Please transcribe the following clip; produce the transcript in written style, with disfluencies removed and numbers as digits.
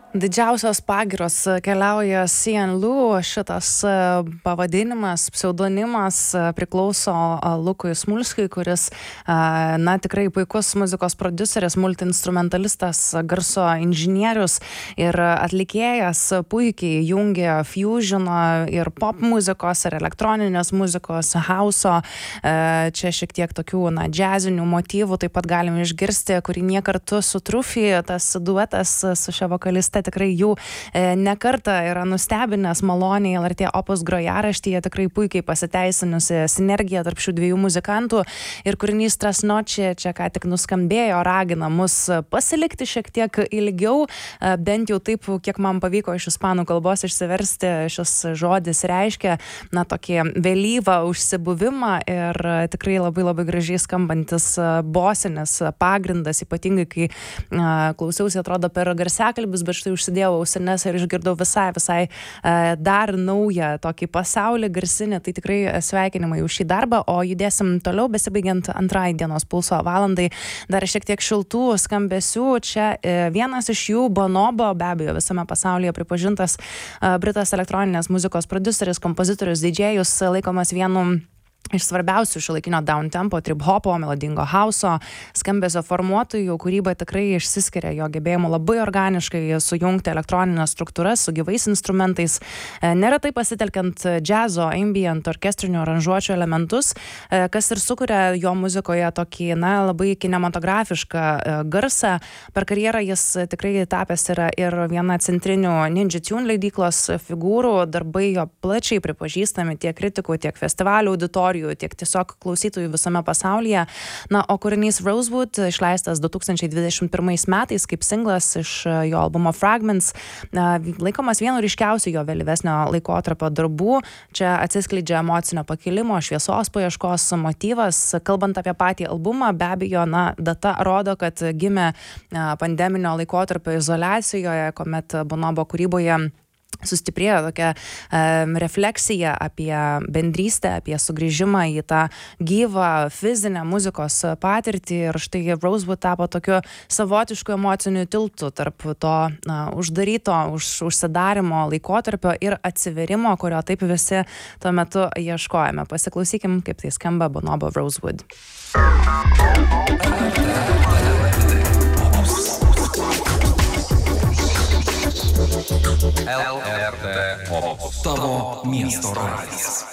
Didžiausios pagiros keliauja Sian Lu, šitas pavadinimas, pseudonimas priklauso Lukui Smulskiui, kuris, tikrai puikus muzikos prodiuseris, multiinstrumentalistas, garso inžinierius ir atlikėjas, puikiai jungia fusiono ir pop muzikos, ir elektroninės muzikos, hauso, čia šiek tiek tokių, džiazinių motyvų taip pat galime išgirsti, kūrinyje kartu su Trufi, tas duetas su šia vokaliste tikrai jų nekartą yra nustebinęs maloniai LRT Opus grojaraštyje, tikrai puikiai pasiteisinusi sinergija tarp šių dviejų muzikantų ir kūrinys Trasnoche čia ką tik nuskambėjo, ragina mus pasilikti šiek tiek ilgiau, bent jau taip, kiek man pavyko iš ispanų kalbos išsiversti, šis žodis reiškia, tokį vėlyvą užsibuvimą ir tikrai labai labai gražiai skambantis bosinis pagrindas, ypatingai kai klausiausi, atrodo, per garsiakalbius, bet štai užsidėjau ausines ir išgirdau visai dar naują tokį pasaulį garsinį, tai tikrai sveikinimai už šį darbą, o judėsim toliau, besibaigiant antrai dienos pulso valandai, dar šiek tiek šiltų skambesių, čia vienas iš jų Bonobo, be abejo visame pasaulyje pripažintas britas elektroninės muzikos prodiuseris, kompozitorius, didžėjus, laikomas vienu iš svarbiausių šiuolaikinio downtempo, trip-hopo, melodingo hauso, skambesio formuotojų, kūryba tikrai išsiskiria jo gebėjimu labai organiškai sujungti elektroninės struktūras su gyvais instrumentais, neretai pasitelkiant džiazo, ambient, orkestrinių aranžuočių elementus, kas ir sukuria jo muzikoje tokį, labai kinematografišką garsą. Per karjerą jis tikrai tapęs yra ir viena centrinių Ninja Tune leidyklos figūrų, darbai jo plačiai pripažįstami tiek kritikų, tiek festivalių auditorijų, tiek tiesiog klausytojų visame pasaulyje. O kūrinys Rosewood, išleistas 2021 metais kaip singlas iš jo albumo Fragments, laikomas vienu ryškiausių jo vėlyvesnio laikotarpio darbų. Čia atsiskleidžia emocinio pakilimo, šviesos paieškos motyvas. Kalbant apie patį albumą, be abejo, data rodo, kad gimė pandeminio laikotarpio izoliacijoje, kuomet Bonobo kūryboje sustiprėjo tokia refleksija apie bendrystę, apie sugrįžimą į tą gyvą fizinę muzikos patirtį ir štai Rosewood tapo tokiu savotišku emociniu tiltu tarp to uždaryto, užsidarimo laikotarpio ir atsiverimo, kurio taip visi tuo metu ieškojame. Pasiklausykim, kaip tai skamba Bonobo Rosewood. LRT Opus. Tavo miesto radijas.